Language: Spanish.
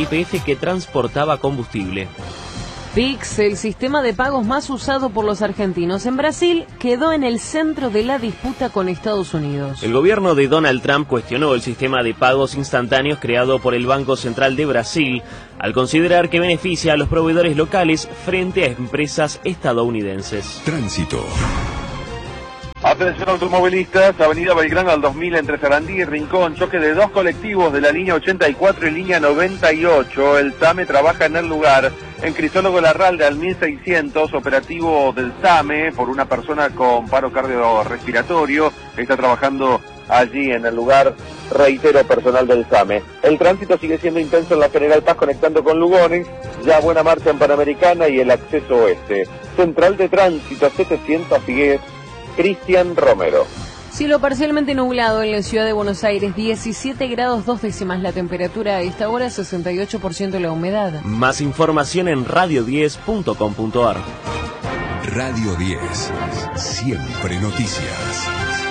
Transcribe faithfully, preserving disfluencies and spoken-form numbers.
Y P F que transportaba combustible. Pix, el sistema de pagos más usado por los argentinos en Brasil, quedó en el centro de la disputa con Estados Unidos. El gobierno de Donald Trump cuestionó el sistema de pagos instantáneos creado por el Banco Central de Brasil, al considerar que beneficia a los proveedores locales frente a empresas estadounidenses. Tránsito. Atención automovilistas, Avenida Belgrano al dos mil entre Sarandí y Rincón, choque de dos colectivos de la línea ochenta y cuatro y línea noventa y ocho. El SAME trabaja en el lugar. En Cristólogo Larralde al mil seiscientos, operativo del SAME por una persona con paro cardiorrespiratorio. Está trabajando allí en el lugar, reitero, personal del SAME. El tránsito sigue siendo intenso en la General Paz conectando con Lugones, ya buena marcha en Panamericana y el acceso oeste. Central de Tránsito setecientos Figués, Cristian Romero. Cielo parcialmente nublado en la ciudad de Buenos Aires, diecisiete grados dos décimas la temperatura a esta hora, sesenta y ocho por ciento la humedad. Más información en radio diez punto com punto ar. Radio diez, siempre noticias.